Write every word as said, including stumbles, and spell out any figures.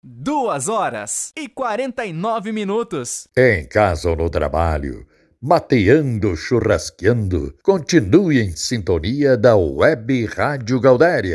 Duas horas e quarenta e nove minutos. Em casa ou no trabalho, mateando, churrasqueando, continue em sintonia da Web Rádio Gaudéria.